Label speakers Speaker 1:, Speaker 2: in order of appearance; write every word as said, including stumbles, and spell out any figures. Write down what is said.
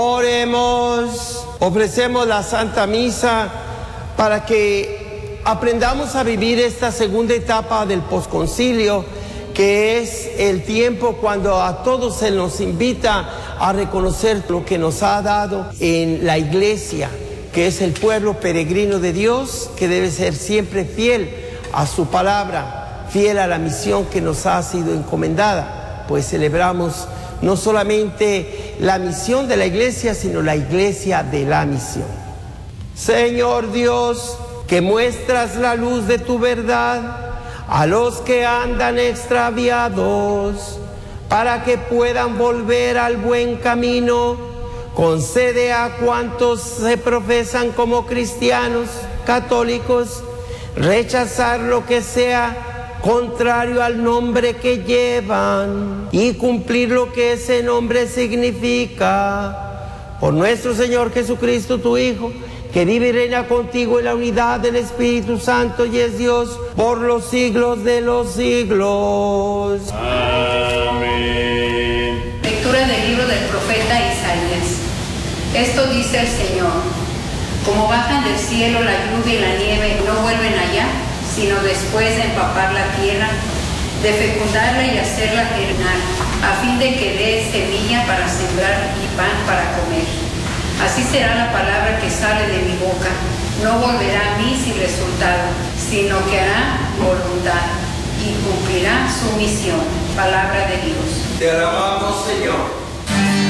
Speaker 1: Oremos, ofrecemos la Santa Misa para que aprendamos a vivir esta segunda etapa del posconcilio, que es el tiempo cuando a todos se nos invita a reconocer lo que nos ha dado en la Iglesia, que es el pueblo peregrino de Dios, que debe ser siempre fiel a su palabra, fiel a la misión que nos ha sido encomendada. Pues celebramos no solamente la misión de la Iglesia, sino la Iglesia de la misión. Señor Dios, que muestras la luz de tu verdad a los que andan extraviados, para que puedan volver al buen camino, concede a cuantos se profesan como cristianos, católicos, rechazar lo que sea contrario al nombre que llevan y cumplir lo que ese nombre significa. Por nuestro Señor Jesucristo, tu Hijo, que vive y reina contigo en la unidad del Espíritu Santo y es Dios por los siglos de los siglos.
Speaker 2: Amén. Lectura del libro del profeta Isaías. Esto dice el Señor: como bajan del cielo la lluvia y la nieve y no vuelven allá, sino después de empapar la tierra, de fecundarla y hacerla germinar, a fin de que dé semilla para sembrar y pan para comer. Así será la palabra que sale de mi boca. No volverá a mí sin resultado, sino que hará voluntad y cumplirá su misión. Palabra de Dios.
Speaker 1: Te alabamos, Señor.